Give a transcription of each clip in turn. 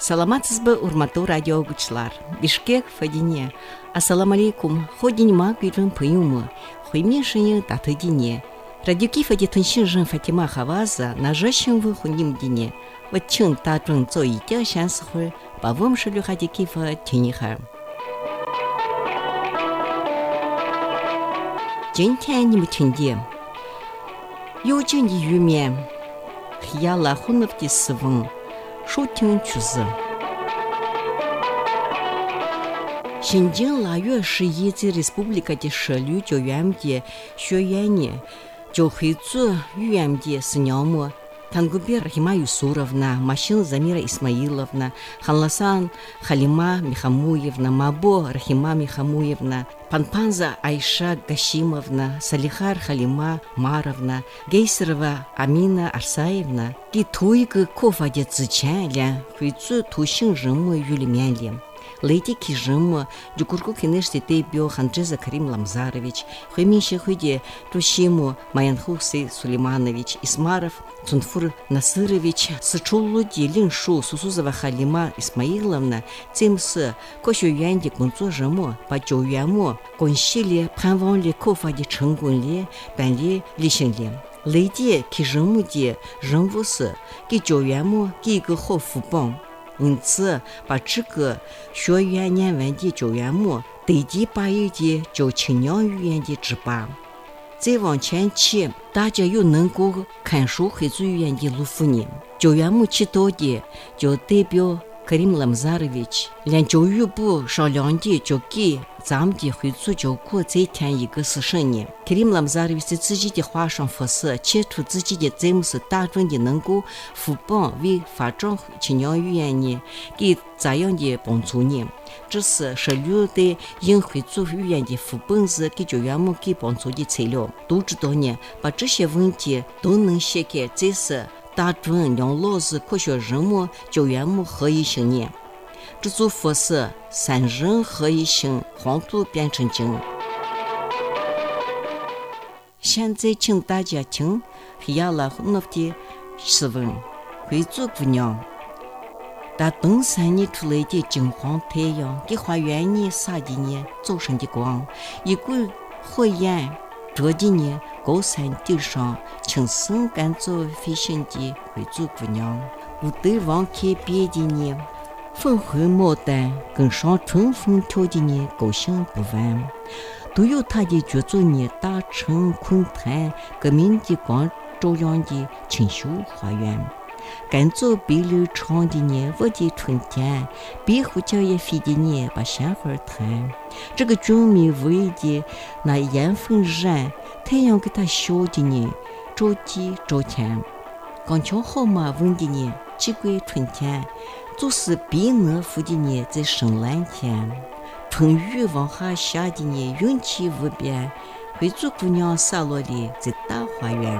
Саламатсыз бы урматтуу радио угуучулар. Бишкек Фадине. Ассаламу алейкум. Ходиньма гүйрүн пыюму. Хуймен шыйы даты дине. Радиоки Фади тыншин жын Фатима Хаваза на жащин вы хуним дине. Вот чын татрын цо и тя шансхы. Бавым шылю хадики фа тюниха. 今天你们听见有劲的语面，亚拉混合的斯文，收听曲子。新疆腊月11在 Республика 的16院的学院呢，就会做院的是娘们。Тангубер Рахима Юсуровна, Машин Замира Исмаиловна, Ханласан Халима Михамуевна, Мабо Рахима Михамуевна, Панпанза Айша Гашимовна, Салихар Халима Маровна, Гейсерова Амина Арсаевна, Ди Туйга Кофа де Цзичаля, Хуйцу Тушин Жиму Юлимянли. Лейди Кижима, Дюкурку Кинешти Тебио Ханджиза Карим Ламзарович, Хуйминши Хуйди Тушиму Маянхуси Сулейманович, Исмаров Цунфур Насырович, Сычулуди Линшу Сусузова Халима Исмаиловна, Цимсы Кошю Юанди Кунцу Жиму, Паджо Юаму, Гонщили Панванли Кофади Чангунли, Банли Лишинли. Лейди Кижимуди Жимвусы, Гиджо Юаму, Гига Хофубон. 因此，把这个学院念完的9元末，对第8一的就青年语言的指巴。再往前去，大家又能够看书会做语言的路夫呢。9元末去到的就代表Карим Ламзарович， 连教育部商量的就给咱们的会做教课再添一个40年。Карим Ламзарович 在自己的话上发誓，切出自己的节目是大众的能够扶帮为发展青年语言呢，给这样的帮助呢。这是16代因会做语言的副本子给9元末给帮助的材料，都知道呢，把这些问题都能写给这是。大众让老师科学人物9元末合一性呢，这做佛是3人合一性，黄土变成金。现在请大家听亚拉混合的诗文，回族姑娘。大东山里出来的金黄太阳，给花园里洒的呢早晨的光，一股火焰。这几年高山顶上青松干燥飞行的回族姑娘，不对望开别的呢，粉红牡丹跟上春风跳的呢高兴不完，都有她的角逐呢大成昆坛革命的光照亮的清秀花园。干燥碧绿长的呢，我的春天，壁虎叫也飞的呢，把鲜花弹。这个俊美无畏的那烟粉染，太阳给它笑的呢，照地照天。刚巧好嘛，问的呢，奇怪春天，就是比那副的呢，在深蓝天。春雨往下下的呢，云气无边，回族姑娘洒落的在大花园。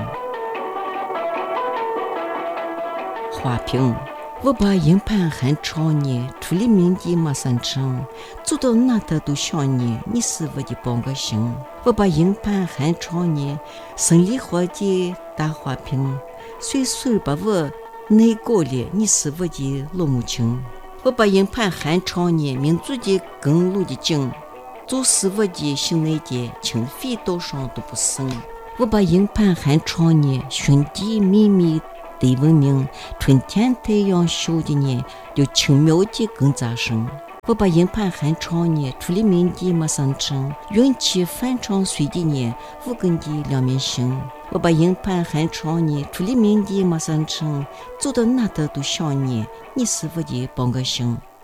花瓶，我把硬盘很长呢，出了名的马三成，走到哪的都想你，你是我的半个心。我把硬盘很长呢，生理花的大花瓶，随随把我内过了，你是我的老母亲。我把硬盘很长呢，民族的公路的景，就是我的心内的情非多少都不剩。我把硬盘很长呢，兄弟妹妹。对文明，春天太阳笑的呢，就轻妙的更扎声。我把硬盘很长呢，出了名的马三成，运气反常随的呢，无根的两面性。我把硬盘很长呢，出了名的马三成，走到哪的都想你，你是我的半个心。